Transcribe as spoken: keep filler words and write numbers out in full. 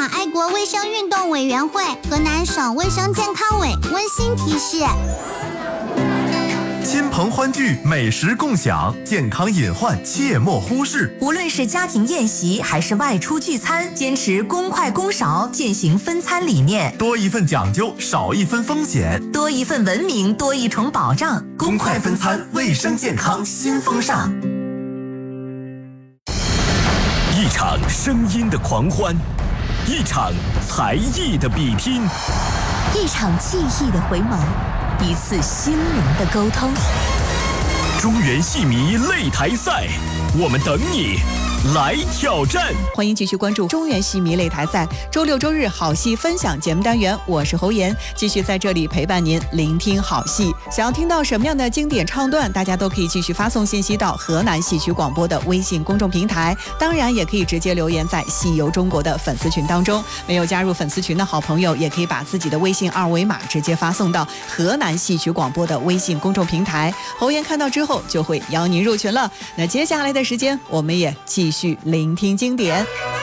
爱国卫生运动委员会、河南省卫生健康委温馨提示： 亲朋欢聚，美食共享，健康隐患切莫忽视。 无论是家庭宴席还是外出聚餐，坚持公筷公勺，践行分餐理念， 多一份讲究，少一分风险； 多一份文明，多一重保障。 公筷分餐，卫生健康新风尚。 一场声音的狂欢，一场才艺的比拼， 一场记忆的回眸，一次心灵的沟通。 中原戏迷擂台赛，我们等你来挑战。 欢迎继续关注中原戏迷擂台赛，周六周日好戏分享节目单元，我是侯妍，继续在这里陪伴您聆听好戏。想要听到什么样的经典唱段，大家都可以继续发送信息到河南戏曲广播的微信公众平台，当然也可以直接留言在戏游中国的粉丝群当中。没有加入粉丝群的好朋友，也可以把自己的微信二维码直接发送到河南戏曲广播的微信公众平台，侯妍看到之后就会邀您入群了。那接下来的时间，我们也继续聆听经典。